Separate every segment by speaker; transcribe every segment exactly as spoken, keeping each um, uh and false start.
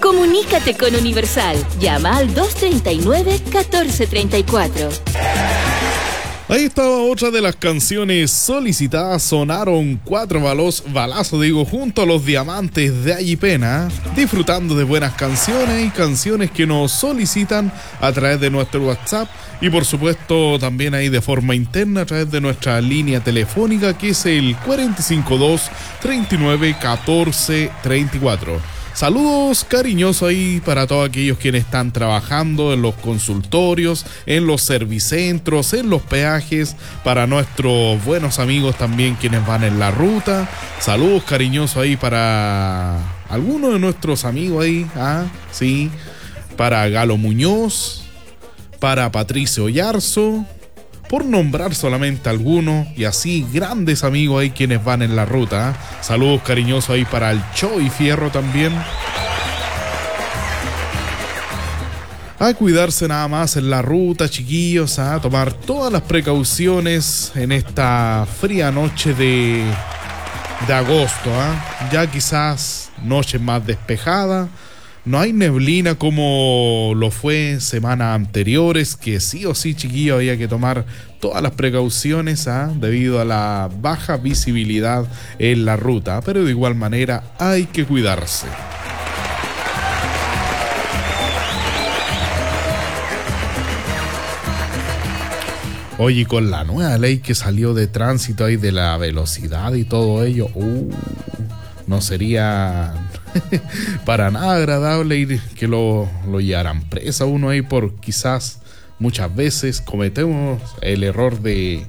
Speaker 1: Comunícate con Universal. Llama al dos tres nueve, uno cuatro tres cuatro.
Speaker 2: Ahí estaba otra de las canciones solicitadas. Sonaron cuatro balos, balazos, digo, junto a los Diamantes de Ayipena, disfrutando de buenas canciones y canciones que nos solicitan a través de nuestro WhatsApp y por supuesto también ahí de forma interna a través de nuestra línea telefónica, que es el cuatro cinco dos, treinta y nueve, catorce, treinta y cuatro. Saludos cariñosos ahí para todos aquellos quienes están trabajando en los consultorios, en los servicentros, en los peajes, para nuestros buenos amigos también quienes van en la ruta. Saludos cariñosos ahí para algunos de nuestros amigos ahí, ah, sí, para Galo Muñoz, para Patricio Yarzo, por nombrar solamente algunos, y así grandes amigos ahí quienes van en la ruta. ¿eh? Saludos cariñosos ahí para el Choy Fierro también. A cuidarse nada más en la ruta, chiquillos, a tomar todas las precauciones en esta fría noche de, de agosto. ¿eh? Ya quizás noche más despejada. No hay neblina como lo fue en semanas anteriores, que sí o sí, chiquillos, había que tomar todas las precauciones ¿eh? debido a la baja visibilidad en la ruta, pero de igual manera hay que cuidarse. Oye, con la nueva ley que salió de tránsito ahí de la velocidad y todo ello, uh, no sería para nada agradable ir que lo, lo llevaran presa uno ahí por quizás muchas veces cometemos el error de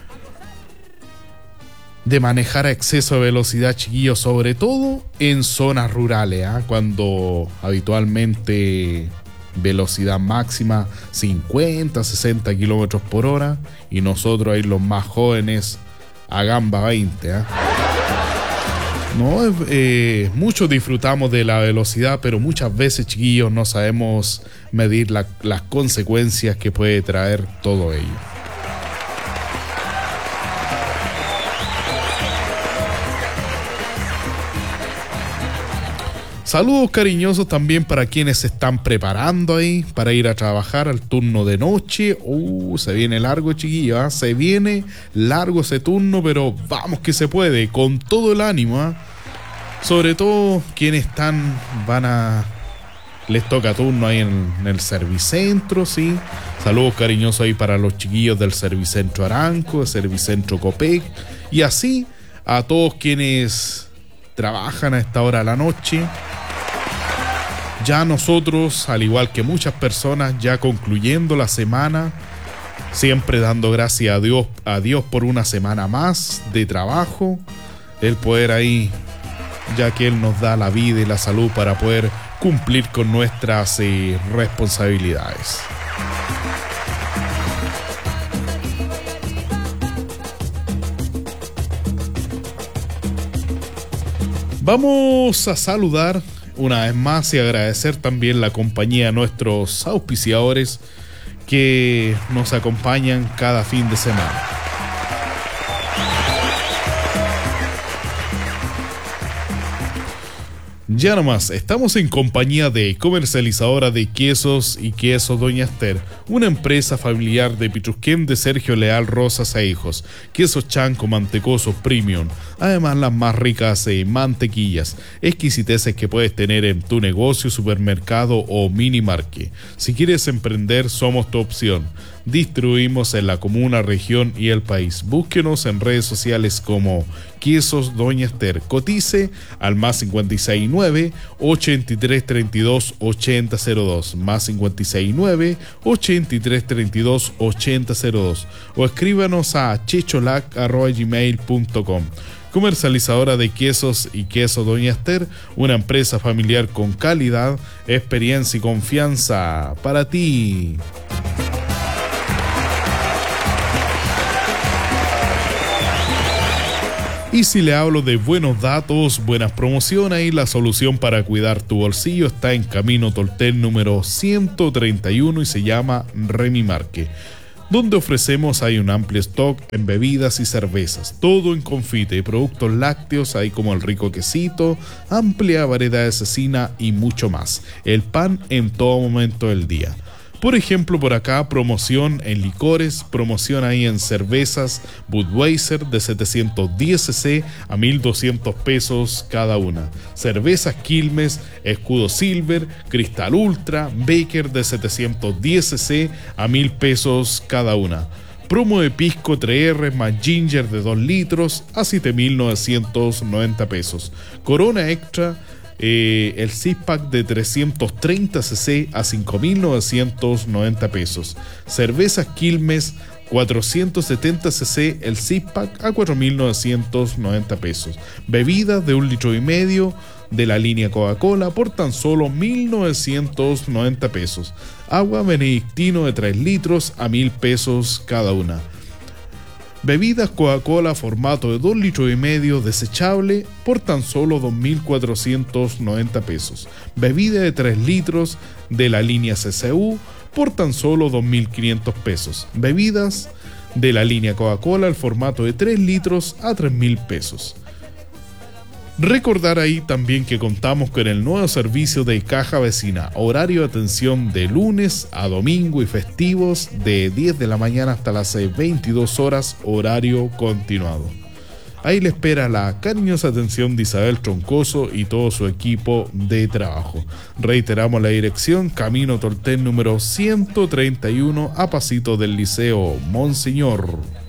Speaker 2: de manejar a exceso de velocidad, chiquillos, sobre todo en zonas rurales, ¿eh? Cuando habitualmente velocidad máxima cincuenta, sesenta kilómetros por hora y nosotros ahí los más jóvenes a gamba veinte, ¿eh? No, eh, muchos disfrutamos de la velocidad, pero muchas veces, chiquillos, no sabemos medir la, las consecuencias que puede traer todo ello. Saludos cariñosos también para quienes se están preparando ahí para ir a trabajar al turno de noche. Uh, se viene largo, chiquillos, ¿eh? Se viene largo ese turno, pero vamos que se puede, con todo el ánimo, ¿eh? Sobre todo quienes están, van a... les toca turno ahí en, en el Servicentro, sí. Saludos cariñosos ahí para los chiquillos del Servicentro Aranco, el Servicentro Copec, y así a todos quienes trabajan a esta hora de la noche. Ya nosotros, al igual que muchas personas, ya concluyendo la semana, siempre dando gracias a Dios, a Dios por una semana más de trabajo, el poder ahí, ya que Él nos da la vida y la salud para poder cumplir con nuestras eh, responsabilidades. Vamos a saludar una vez más y agradecer también la compañía de nuestros auspiciadores que nos acompañan cada fin de semana. Ya nomás, estamos en compañía de comercializadora de quesos y quesos Doña Esther, una empresa familiar de Pitrusquén de Sergio Leal Rosas e Hijos, quesos chanco mantecosos premium, además las más ricas eh, mantequillas, exquisiteces que puedes tener en tu negocio, supermercado o mini market. Si quieres emprender, somos tu opción. Distribuimos en la comuna, región y el país. Búsquenos en redes sociales como Quesos Doña Esther. Cotice al más cincuenta y seis nueve, ochenta y tres treinta y dos, ochenta cero dos, más cincuenta y seis nueve, ochenta y tres treinta y dos, ochenta cero dos, o escríbanos a checholac arroba gmail punto com. Comercializadora de quesos y queso Doña Esther, una empresa familiar con calidad, experiencia y confianza para ti. Y si le hablo de buenos datos, buenas promociones, y la solución para cuidar tu bolsillo está en Camino Tolten número ciento treinta y uno y se llama Remi Marque. donde ofrecemos hay un amplio stock en bebidas y cervezas, todo en confite y productos lácteos, hay como el rico quesito, amplia variedad de cecina y mucho más. El pan en todo momento del día. Por ejemplo, por acá, promoción en licores, promoción ahí en cervezas Budweiser de setecientos diez centilitros a mil doscientos pesos cada una. Cervezas Quilmes, Escudo Silver, Cristal Ultra, Baker de setecientos diez centilitros a mil pesos cada una. Promo de pisco tres R más ginger de dos litros a siete mil novecientos noventa pesos. Corona Extra, Eh, el six-pack de trescientos treinta centilitros a cinco mil novecientos noventa pesos. Cervezas Quilmes cuatrocientos setenta centilitros el six-pack a cuatro mil novecientos noventa pesos. Bebidas de un litro y medio de la línea Coca-Cola por tan solo mil novecientos noventa pesos. Agua Benedictino de tres litros a mil pesos cada una. Bebidas Coca-Cola formato de dos litros y medio desechable por tan solo dos mil cuatrocientos noventa pesos. Bebida de tres litros de la línea C C U por tan solo dos mil quinientos pesos. Bebidas de la línea Coca-Cola el formato de tres litros a tres mil pesos. Recordar ahí también que contamos con el nuevo servicio de caja vecina, horario de atención de lunes a domingo y festivos de diez de la mañana hasta las veintidós horas, horario continuado. Ahí le espera la cariñosa atención de Isabel Troncoso y todo su equipo de trabajo. Reiteramos la dirección: Camino Tolten número ciento treinta y uno, a pasito del Liceo Monseñor.